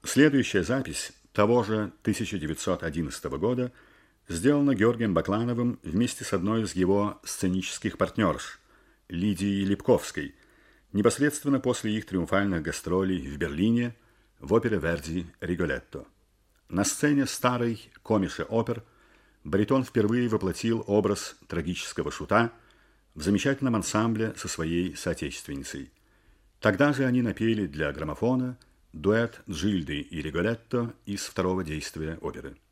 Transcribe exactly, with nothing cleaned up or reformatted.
Следующая запись того же тысяча девятьсот одиннадцатого года сделана Георгием Баклановым вместе с одной из его сценических партнерш, Лидией Липковской, непосредственно после их триумфальных гастролей в Берлине в опере Верди «Риголетто». На сцене старой комише опер баритон впервые воплотил образ трагического шута в замечательном ансамбле со своей соотечественницей. Тогда же они напели для граммофона дуэт Джильды и Риголетто из второго действия оперы.